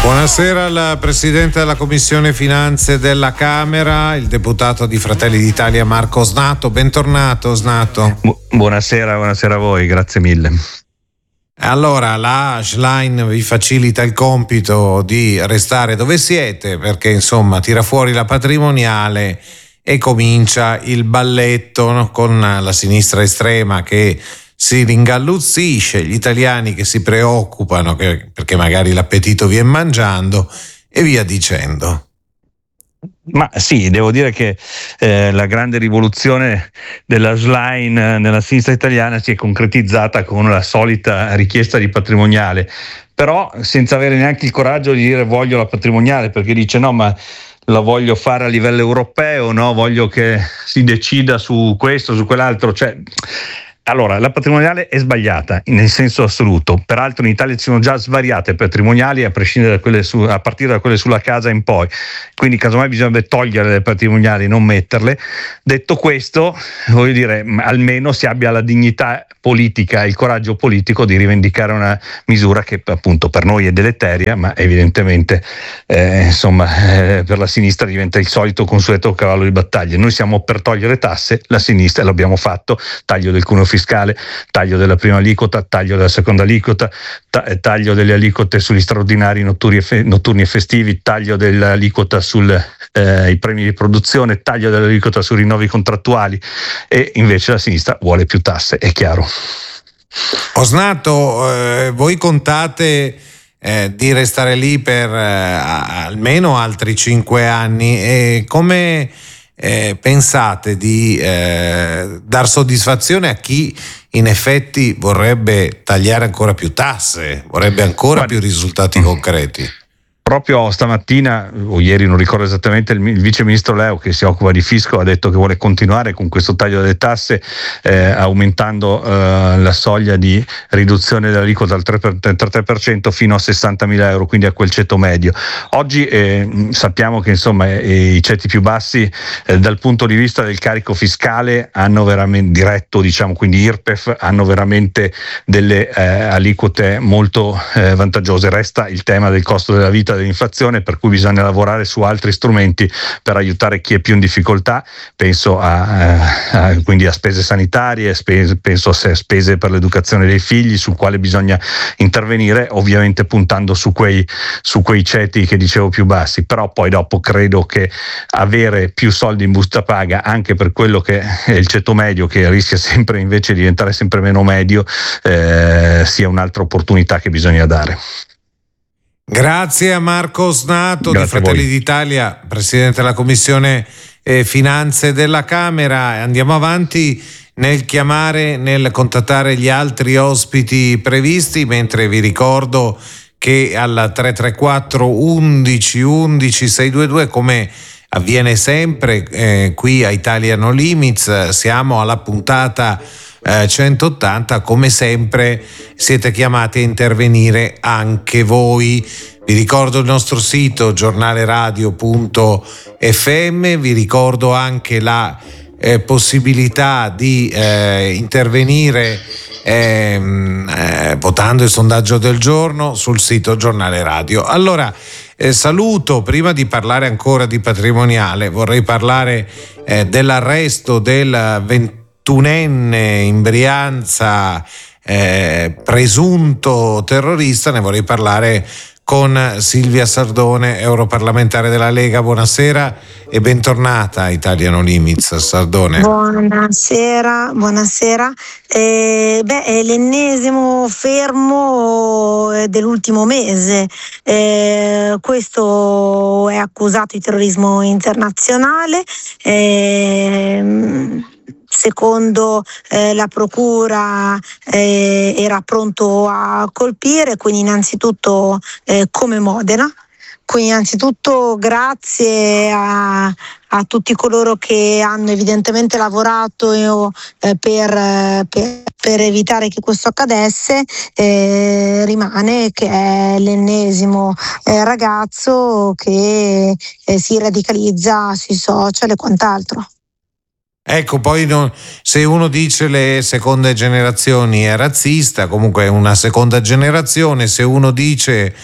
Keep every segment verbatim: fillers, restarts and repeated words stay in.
Buonasera al Presidente della Commissione Finanze della Camera, il deputato di Fratelli d'Italia Marco Osnato. Bentornato Osnato. Bu- buonasera, buonasera a voi, grazie mille. Allora, la Schlein vi facilita il compito di restare dove siete perché insomma tira fuori la patrimoniale e comincia il balletto, no? Con la sinistra estrema che si ringalluzzisce, gli italiani che si preoccupano che, perché magari l'appetito viene mangiando e via dicendo. Ma sì, devo dire che eh, la grande rivoluzione della Schlein eh, nella sinistra italiana si è concretizzata con la solita richiesta di patrimoniale, però senza avere neanche il coraggio di dire voglio la patrimoniale, perché dice no, ma la voglio fare a livello europeo, no? Voglio che si decida su questo, su quell'altro, cioè... Allora, la patrimoniale è sbagliata nel senso assoluto, peraltro in Italia ci sono già svariate patrimoniali a prescindere da quelle su, a partire da quelle sulla casa in poi, quindi casomai bisognerebbe togliere le patrimoniali, non metterle. Detto questo, voglio dire, almeno si abbia la dignità politica e il coraggio politico di rivendicare una misura che appunto per noi è deleteria, ma evidentemente eh, insomma eh, per la sinistra diventa il solito consueto cavallo di battaglia. Noi siamo per togliere tasse, la sinistra, e lo abbiamo fatto, taglio del cuneo fiscale, taglio della prima aliquota, taglio della seconda aliquota, ta- taglio delle aliquote sugli straordinari notturni e, fe- notturni e festivi, taglio dell'aliquota sui eh, premi di produzione, taglio dell'aliquota sui rinnovi contrattuali, e invece la sinistra vuole più tasse, è chiaro. Osnato, eh, voi contate eh, di restare lì per eh, almeno altri cinque anni e come Eh, pensate di eh, dar soddisfazione a chi in effetti vorrebbe tagliare ancora più tasse, vorrebbe ancora più risultati concreti? Proprio stamattina o ieri, non ricordo esattamente, il, il vice ministro Leo, che si occupa di fisco, ha detto che vuole continuare con questo taglio delle tasse, eh, aumentando eh, la soglia di riduzione dell'aliquota dal trentatré per cento fino a sessantamila euro, quindi a quel ceto medio. Oggi eh, sappiamo che insomma eh, i ceti più bassi eh, dal punto di vista del carico fiscale hanno veramente diretto, diciamo, quindi I R P E F, hanno veramente delle eh, aliquote molto eh, vantaggiose. Resta il tema del costo della vita, dell'inflazione, per cui bisogna lavorare su altri strumenti per aiutare chi è più in difficoltà. Penso a, a, quindi a spese sanitarie, spese, penso a spese per l'educazione dei figli, sul quale bisogna intervenire, ovviamente puntando su quei, su quei ceti che dicevo più bassi. Però poi dopo credo che avere più soldi in busta paga anche per quello che è il ceto medio, che rischia sempre invece di diventare sempre meno medio, eh, sia un'altra opportunità che bisogna dare. Grazie a Marco Osnato di Fratelli d'Italia, Presidente della Commissione eh, Finanze della Camera. Andiamo avanti nel chiamare, nel contattare gli altri ospiti previsti, mentre vi ricordo che al tre tre quattro undici undici seicentoventidue, come avviene sempre eh, qui a Italia No Limits, siamo alla puntata Eh, centottanta. Come sempre siete chiamati a intervenire anche voi. Vi ricordo il nostro sito giornaleradio punto effe emme, vi ricordo anche la eh, possibilità di eh, intervenire ehm, eh, votando il sondaggio del giorno sul sito Giornale Radio. Allora eh, saluto, prima di parlare ancora di patrimoniale, vorrei parlare eh, dell'arresto del ventunenne in Brianza, eh, presunto terrorista. Ne vorrei parlare con Silvia Sardone, europarlamentare della Lega. Buonasera e bentornata a Italia No Limits, Sardone. Buonasera, buonasera. Eh, beh, è l'ennesimo fermo dell'ultimo mese. Eh, questo è accusato di terrorismo internazionale. Eh, Secondo eh, la procura eh, era pronto a colpire, quindi innanzitutto eh, come Modena. Quindi innanzitutto grazie a, a tutti coloro che hanno evidentemente lavorato eh, per, per, per evitare che questo accadesse. Eh, rimane che è l'ennesimo eh, ragazzo che eh, si radicalizza sui social e quant'altro. Ecco, poi non, se uno dice le seconde generazioni è razzista, comunque è una seconda generazione. Se uno dice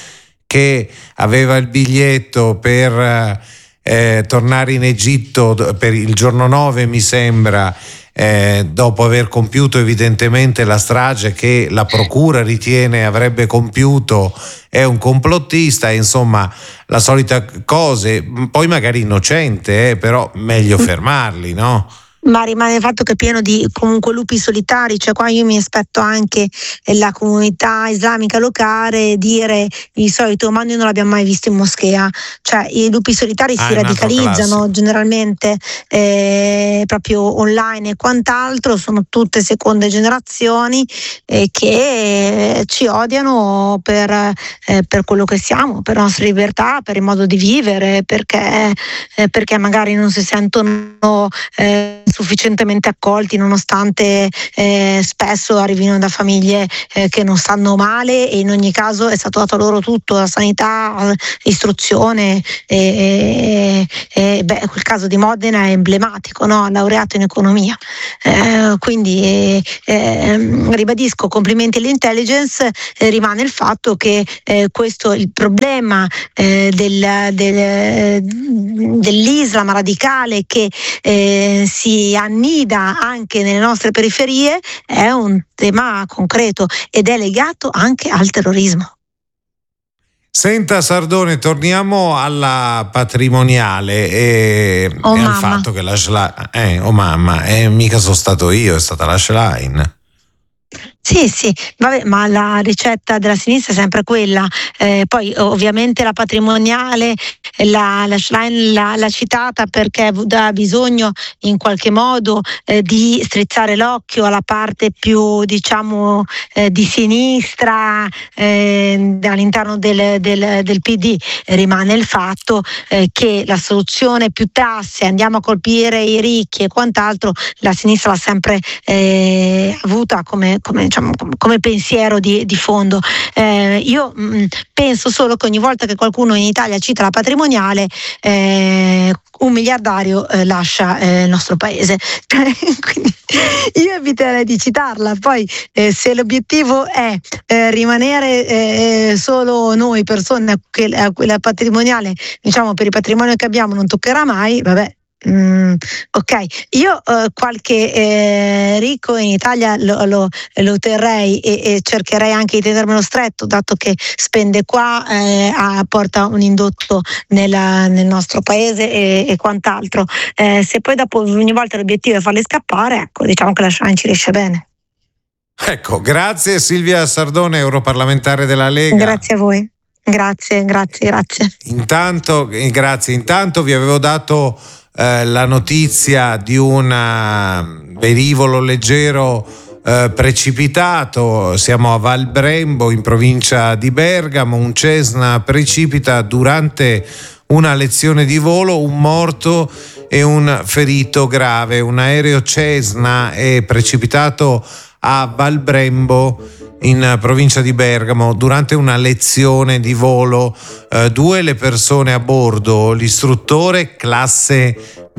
che aveva il biglietto per eh, tornare in Egitto per il giorno nove, mi sembra, eh, dopo aver compiuto evidentemente la strage che la procura ritiene avrebbe compiuto, è un complottista, insomma la solita cose, poi magari innocente, eh, però meglio fermarli, no? Ma rimane il fatto che è pieno di comunque lupi solitari, cioè qua io mi aspetto anche la comunità islamica locale dire il solito ma noi non l'abbiamo mai visto in moschea, cioè i lupi solitari ah, si radicalizzano generalmente eh, proprio online e quant'altro, sono tutte seconde generazioni eh, che ci odiano per, eh, per quello che siamo, per la nostra libertà, per il modo di vivere, perché, eh, perché magari non si sentono eh, sufficientemente accolti, nonostante eh, spesso arrivino da famiglie eh, che non stanno male, e in ogni caso è stato dato loro tutto, la sanità, istruzione e, e, e beh, quel caso di Modena è emblematico, no? Laureato in economia, eh, quindi eh, eh, ribadisco complimenti all'intelligence, eh, rimane il fatto che eh, questo il problema eh, del, del, dell'Islam radicale che eh, si annida anche nelle nostre periferie è un tema concreto ed è legato anche al terrorismo. Senta Sardone, torniamo alla patrimoniale e, oh, e al fatto che la Schlein, eh, oh mamma, eh, mica sono stato io, è stata la Schlein. Sì, sì, vabbè, ma la ricetta della sinistra è sempre quella, eh, poi ovviamente la patrimoniale, la, la Schlein l'ha, l'ha citata perché ha bisogno in qualche modo eh, di strizzare l'occhio alla parte più, diciamo, eh, di sinistra eh, all'interno del, del, del P D. Rimane il fatto eh, che la soluzione più tasse, andiamo a colpire i ricchi e quant'altro, la sinistra l'ha sempre eh, avuta come, come diciamo, come pensiero di, di fondo. Eh, io mh, penso solo che ogni volta che qualcuno in Italia cita la patrimoniale eh, un miliardario eh, lascia eh, il nostro paese. Quindi io eviterei di citarla. Poi eh, se l'obiettivo è eh, rimanere eh, solo noi persone a quella patrimoniale, diciamo per il patrimonio che abbiamo non toccherà mai, vabbè. Mm, ok, io uh, qualche eh, ricco in Italia lo, lo, lo terrei e, e cercherei anche di tenermelo stretto, dato che spende qua, eh, a, porta un indotto nella, nel nostro paese e, e quant'altro. Eh, se poi dopo ogni volta l'obiettivo è farli scappare, ecco, diciamo che la Schlein ci riesce bene. Ecco, grazie Silvia Sardone, europarlamentare della Lega. Grazie a voi. Grazie, grazie, grazie. Intanto, eh, grazie. Intanto vi avevo dato eh, la notizia di un velivolo leggero eh, precipitato. Siamo a Val Brembo, in provincia di Bergamo. Un Cessna precipita durante una lezione di volo, un morto e un ferito grave. Un aereo Cessna è precipitato a Val Brembo, in provincia di Bergamo, durante una lezione di volo. Eh, due le persone a bordo, l'istruttore classe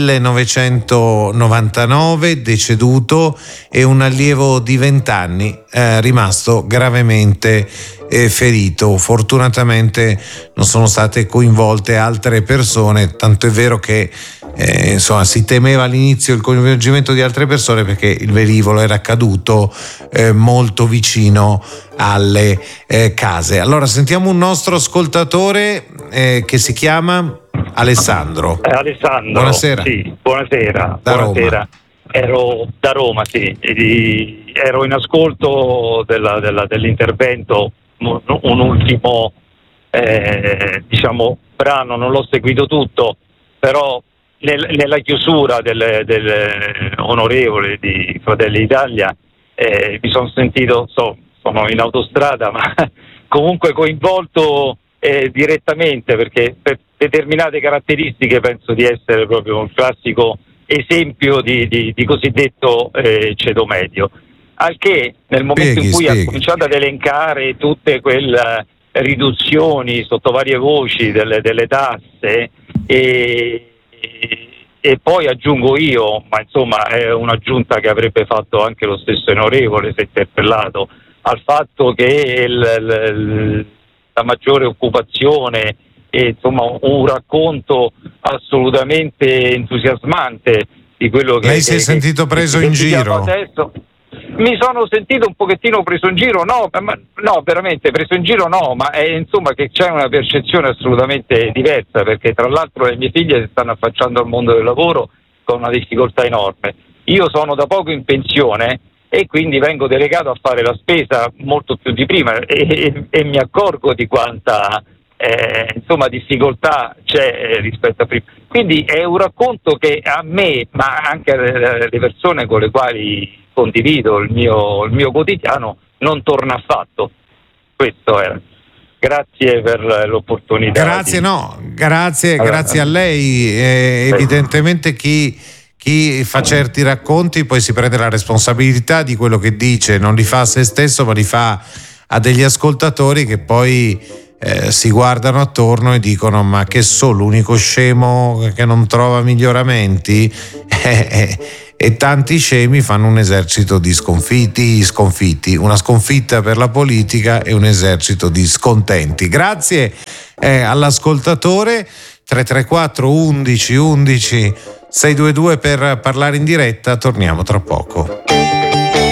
millenovecentonovantanove deceduto e un allievo di venti anni eh, rimasto gravemente eh, ferito. Fortunatamente non sono state coinvolte altre persone, tanto è vero che eh, insomma si temeva all'inizio il coinvolgimento di altre persone perché il velivolo era caduto eh, molto vicino alle eh, case. Allora sentiamo un nostro ascoltatore eh, che si chiama Alessandro. Eh, Alessandro, buonasera. Sì, buonasera. Da buonasera. Roma. Ero da Roma, sì, e ero in ascolto della, della, dell'intervento, un, un ultimo eh, diciamo brano, non l'ho seguito tutto, però nel, nella chiusura delle, delle onorevoli di Fratelli d'Italia eh, mi sono sentito, so, sono in autostrada, ma comunque coinvolto eh, direttamente, perché per determinate caratteristiche penso di essere proprio un classico esempio di, di, di cosiddetto eh, ceto medio, al che nel momento spieghi, in cui spieghi. ha cominciato ad elencare tutte quelle riduzioni sotto varie voci delle, delle tasse e, e, e poi aggiungo io, ma insomma è un'aggiunta che avrebbe fatto anche lo stesso onorevole se interpellato, al fatto che il, il, la maggiore occupazione, e insomma un racconto assolutamente entusiasmante di quello che... Lei si è che, sentito che, preso che, in che giro? Adesso. Mi sono sentito un pochettino preso in giro, no, ma, no, veramente preso in giro no, ma è, insomma che c'è una percezione assolutamente diversa, perché tra l'altro le mie figlie si stanno affacciando al mondo del lavoro con una difficoltà enorme. Io sono da poco in pensione e quindi vengo delegato a fare la spesa molto più di prima e, e, e mi accorgo di quanta eh, insomma difficoltà c'è rispetto a prima. Quindi è un racconto che a me, ma anche alle persone con le quali condivido il mio, il mio quotidiano, non torna affatto. Questo è. Grazie per l'opportunità. Grazie, di... no, grazie, allora, grazie a lei. Eh, evidentemente chi, chi fa certi racconti poi si prende la responsabilità di quello che dice, non li fa a se stesso, ma li fa a degli ascoltatori che poi eh, si guardano attorno e dicono: ma che so, l'unico scemo che non trova miglioramenti? E tanti scemi fanno un esercito di sconfitti, sconfitti, una sconfitta per la politica e un esercito di scontenti. Grazie eh, all'ascoltatore. Tre tre quattro undici undici sei due due per parlare in diretta, torniamo tra poco.